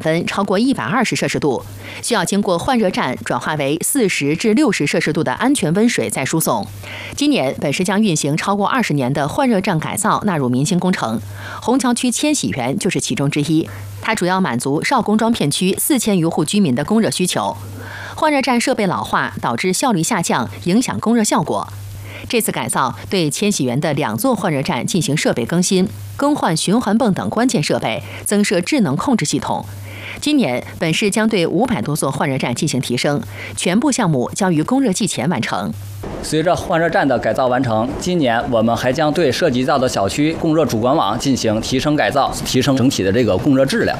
温超过120摄氏度，需要经过换热站转化为40至60摄氏度的安全温水再输送。今年本市将运行超过20年的换热站改造纳入民心工程，虹桥区千禧园就是其中之一。它主要满足邵公庄片区4000余户居民的供热需求。换热站设备老化导致效率下降，影响供热效果。这次改造对千禧园的2座换热站进行设备更新，更换循环泵等关键设备，增设智能控制系统。今年本市将对500多座换热站进行提升，全部项目将于供热季前完成。 随着换热站的改造完成，今年我们还将对涉及到的小区供热主管网进行提升改造，提升整体的这个供热质量。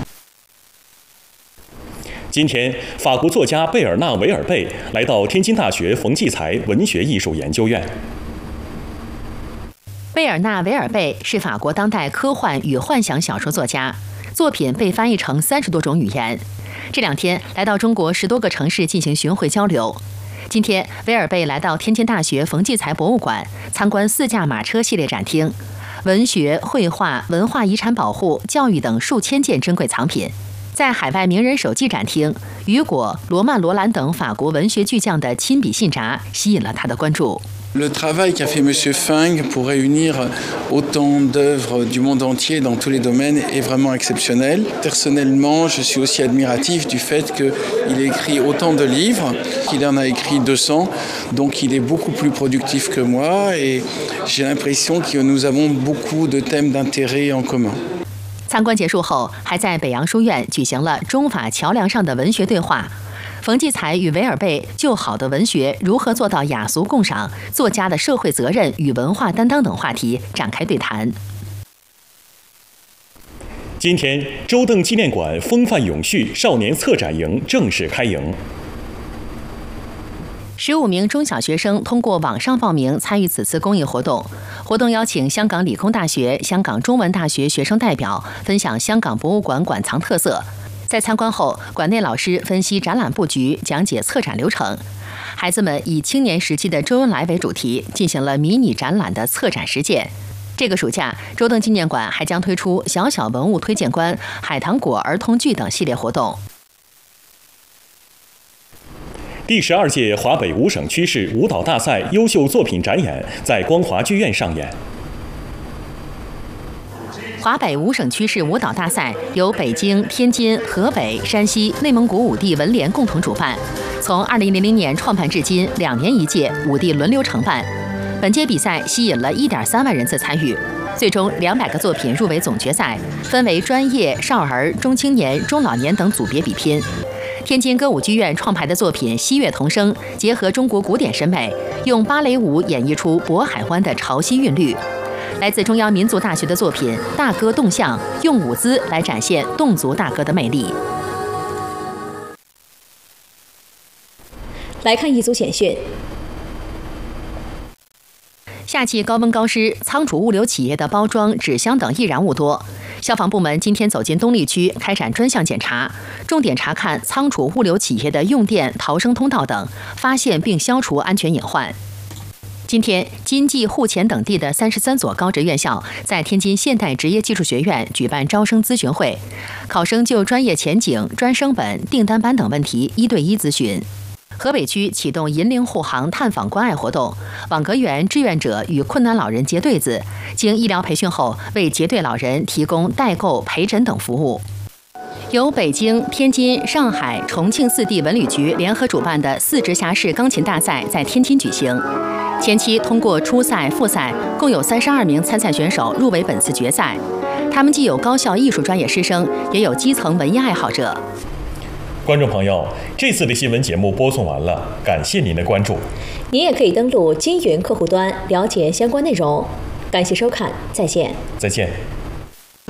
今天，法国作家贝尔纳·维尔贝来到天津大学冯骥才文学艺术研究院。 贝尔纳·维尔贝是法国当代科幻与幻想小说作家，作品被翻译成30多种语言。这2天来到中国10多个城市进行巡回交流。今天，维尔贝来到天津大学冯骥才博物馆参观4架马车系列展厅，文学、绘画、文化遗产保护、教育等数千件珍贵藏品。在海外名人手记展厅，雨果、罗曼·罗兰等法国文学巨匠的亲笔信札吸引了他的关注。 Le travail qu'a fait M. Fung pour réunir autant d'œuvres du monde entier dans tous les domaines est vraiment exceptionnel. Personnellement, je suis aussi admiratif du fait qu'il ait écrit autant de livres, qu'il en a écrit 200, donc il est beaucoup plus productif que moi et j'ai l'impression que nous avons beaucoup de thèmes d'intérêt en commun. 参观结束后，还在北洋书院举行了中法桥梁上的文学对话。冯骥才与维尔贝就好的文学如何做到雅俗共赏、作家的社会责任与文化担当等话题展开对谈。 今天，周邓纪念馆风范永续少年策展营正式开营。 15名中小学生通过网上报名参与此次公益活动。活动邀请香港理工大学、香港中文大学学生代表分享香港博物馆馆藏特色。在参观后，馆内老师分析展览布局，讲解策展流程。孩子们以青年时期的周恩来为主题，进行了迷你展览的策展实践。这个暑假，周邓纪念馆还将推出小小文物推荐官、海棠果儿童剧等系列活动。 第12届华北5省区市舞蹈大赛优秀作品展演在光华剧院上演。 华北5省区市舞蹈大赛由北京、天津、河北、山西、内蒙古5地文联共同主办，从2000年创办至今2年一届，5地轮流承办。本届比赛吸引了1.3万人次参与，最终200个作品入围总决赛，分为专业、少儿、中青年、中老年等组别比拼。天津歌舞剧院创排的作品《西岳童声》结合中国古典审美，用芭蕾舞演绎出渤海湾的潮汐韵律。来自中央民族大学的作品《大歌动向》，用舞姿来展现侗族大歌的魅力。 来看一组简讯。 夏季高温高湿，仓储物流企业的包装、纸箱等易燃物多。消防部门今天走进东丽区，开展专项检查，重点查看仓储物流企业的用电、逃生通道等，发现并消除安全隐患。今天，金济、沪前等地的33所高职院校在天津现代职业技术学院举办招生咨询会，考生就专业前景、专升本、订单班等问题1对1咨询。河北区启动银龄护航探访关爱活动，网格员志愿者与困难老人结对子，经医疗培训后，为结对老人提供代购、陪诊等服务。由北京、天津、上海、重庆4地文旅局联合主办的4直辖市钢琴大赛在天津举行。前期通过初赛、复赛，共有32名参赛选手入围本次决赛。他们既有高校艺术专业师生，也有基层文艺爱好者。 观众朋友，这次的新闻节目播送完了，感谢您的关注。 您也可以登录金云客户端了解相关内容。感谢收看，再见。 再见。